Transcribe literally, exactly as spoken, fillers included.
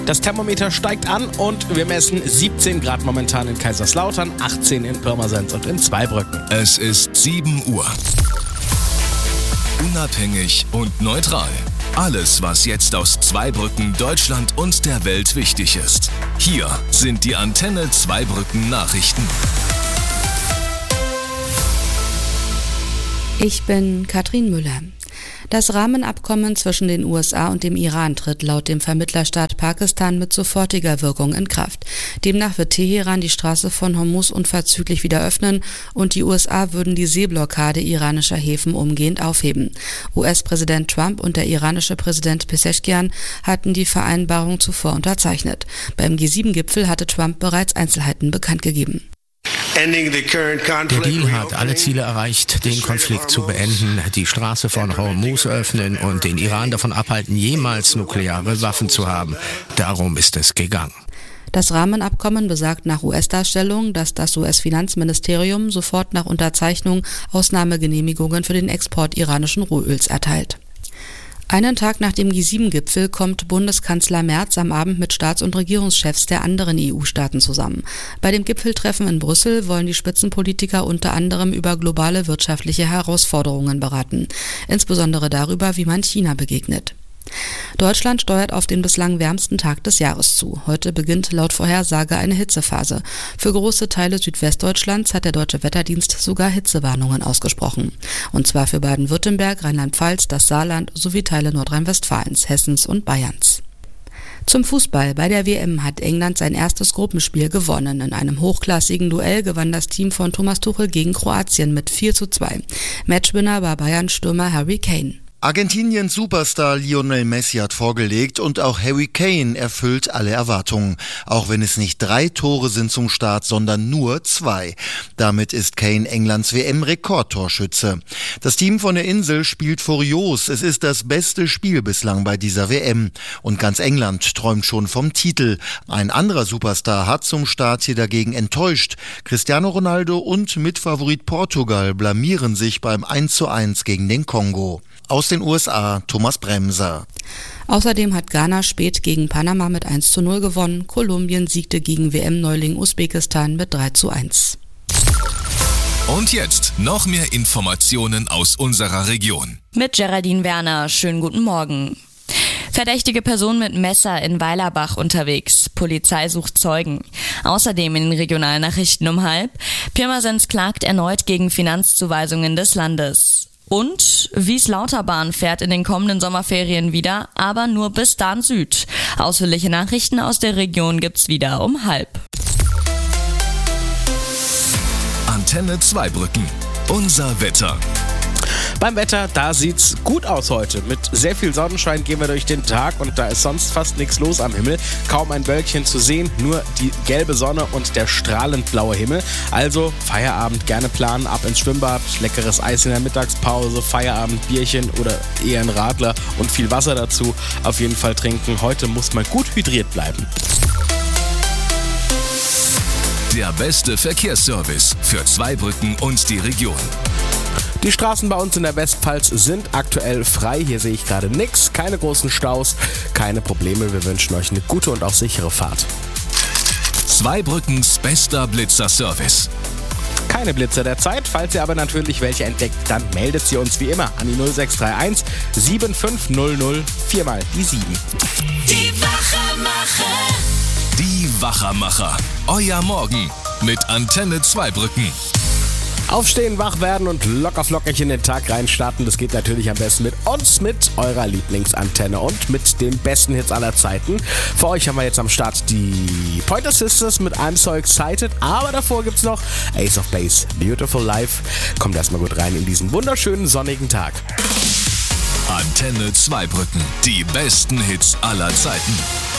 Das Thermometer steigt an und wir messen siebzehn Grad momentan in Kaiserslautern, achtzehn in Pirmasens und in Zweibrücken. Es ist sieben Uhr. Unabhängig und neutral. Alles, was jetzt aus Zweibrücken, Deutschland und der Welt wichtig ist. Hier sind die Antenne Zweibrücken Nachrichten. Ich bin Katrin Müller. Das Rahmenabkommen zwischen den U S A und dem Iran tritt laut dem Vermittlerstaat Pakistan mit sofortiger Wirkung in Kraft. Demnach wird Teheran die Straße von Hormuz unverzüglich wieder öffnen und die U S A würden die Seeblockade iranischer Häfen umgehend aufheben. U S-Präsident Trump und der iranische Präsident Pezeshkian hatten die Vereinbarung zuvor unterzeichnet. Beim G sieben Gipfel hatte Trump bereits Einzelheiten bekannt gegeben. Der Deal hat alle Ziele erreicht, den Konflikt zu beenden, die Straße von Hormuz öffnen und den Iran davon abhalten, jemals nukleare Waffen zu haben. Darum ist es gegangen. Das Rahmenabkommen besagt nach U S-Darstellung, dass das U S-Finanzministerium sofort nach Unterzeichnung Ausnahmegenehmigungen für den Export iranischen Rohöls erteilt. Einen Tag nach dem G sieben Gipfel kommt Bundeskanzler Merz am Abend mit Staats- und Regierungschefs der anderen E U-Staaten zusammen. Bei dem Gipfeltreffen in Brüssel wollen die Spitzenpolitiker unter anderem über globale wirtschaftliche Herausforderungen beraten, insbesondere darüber, wie man China begegnet. Deutschland steuert auf den bislang wärmsten Tag des Jahres zu. Heute beginnt laut Vorhersage eine Hitzephase. Für große Teile Südwestdeutschlands hat der Deutsche Wetterdienst sogar Hitzewarnungen ausgesprochen. Und zwar für Baden-Württemberg, Rheinland-Pfalz, das Saarland sowie Teile Nordrhein-Westfalens, Hessens und Bayerns. Zum Fußball. Bei der W M hat England sein erstes Gruppenspiel gewonnen. In einem hochklassigen Duell gewann das Team von Thomas Tuchel gegen Kroatien mit vier zu zwei. Matchwinner war Bayern-Stürmer Harry Kane. Argentiniens Superstar Lionel Messi hat vorgelegt und auch Harry Kane erfüllt alle Erwartungen. Auch wenn es nicht drei Tore sind zum Start, sondern nur zwei. Damit ist Kane Englands W M-Rekordtorschütze. Das Team von der Insel spielt furios. Es ist das beste Spiel bislang bei dieser W M. Und ganz England träumt schon vom Titel. Ein anderer Superstar hat zum Start hier dagegen enttäuscht. Cristiano Ronaldo und Mitfavorit Portugal blamieren sich beim eins zu eins gegen den Kongo. Aus den U S A, Thomas Bremser. Außerdem hat Ghana spät gegen Panama mit eins zu null gewonnen. Kolumbien siegte gegen W M-Neuling Usbekistan mit drei zu eins. Und jetzt noch mehr Informationen aus unserer Region. Mit Geraldine Werner, schönen guten Morgen. Verdächtige Person mit Messer in Weilerbach unterwegs. Polizei sucht Zeugen. Außerdem in den Regionalnachrichten um halb. Pirmasens klagt erneut gegen Finanzzuweisungen des Landes. Und Wies-Lauterbahn fährt in den kommenden Sommerferien wieder, aber nur bis Dahn Süd. Ausführliche Nachrichten aus der Region gibt's wieder um halb. Antenne Zweibrücken. Unser Wetter. Beim Wetter, da sieht's gut aus heute. Mit sehr viel Sonnenschein gehen wir durch den Tag und da ist sonst fast nichts los am Himmel. Kaum ein Wölkchen zu sehen, nur die gelbe Sonne und der strahlend blaue Himmel. Also Feierabend gerne planen, ab ins Schwimmbad, leckeres Eis in der Mittagspause, Feierabend, Bierchen oder eher ein Radler und viel Wasser dazu. Auf jeden Fall trinken. Heute muss man gut hydriert bleiben. Der beste Verkehrsservice für Zweibrücken und die Region. Die Straßen bei uns in der Westpfalz sind aktuell frei. Hier sehe ich gerade nichts, keine großen Staus, keine Probleme. Wir wünschen euch eine gute und auch sichere Fahrt. Zweibrückens bester Blitzer-Service. Keine Blitzer derzeit. Falls ihr aber natürlich welche entdeckt, dann meldet sie uns wie immer an die null sechs drei eins sieben fünf null null viermal die sieben. Die Wachermacher. Die Wachermacher. Euer Morgen mit Antenne Zweibrücken. Aufstehen, wach werden und locker flockig in den Tag reinstarten. Das geht natürlich am besten mit uns, mit eurer Lieblingsantenne und mit den besten Hits aller Zeiten. Für euch haben wir jetzt am Start die Pointer Sisters mit I'm So Excited. Aber davor gibt's noch Ace of Base, Beautiful Life. Kommt erstmal gut rein in diesen wunderschönen sonnigen Tag. Antenne Zweibrücken. Die besten Hits aller Zeiten.